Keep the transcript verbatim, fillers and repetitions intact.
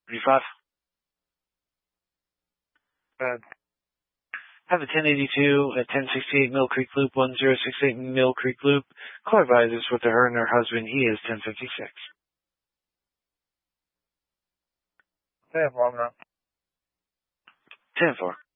thirty-five. Bad. Have a ten eighty-two at ten sixty-eight Mill Creek Loop, one zero six eight Mill Creek Loop. Call advisors with her and her husband. He is ten fifty-six. ten four, I'm not. ten four.